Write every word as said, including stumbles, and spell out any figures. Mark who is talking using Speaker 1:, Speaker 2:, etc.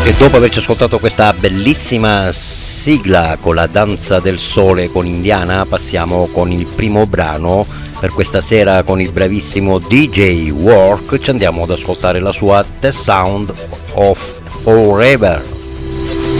Speaker 1: E dopo averci ascoltato questa bellissima sigla con la danza del sole con Indiana, passiamo con il primo brano per questa sera con il bravissimo D J Work. Ci andiamo ad ascoltare la sua The Sound of Forever.